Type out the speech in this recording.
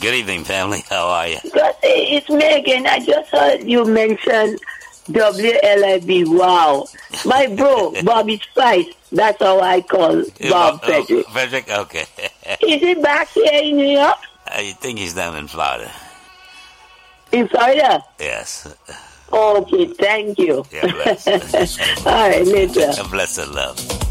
Good evening, family. How are you? But it's Megan. I just heard you mention WLIB. Wow. My bro, Bobby Spice. That's how I call Bob Frederick. Frederick, okay. Is he back here in New York? I think he's down in Florida. In Florida? Yes. Okay, thank you. Yeah, bless. All right, later. Bless and love.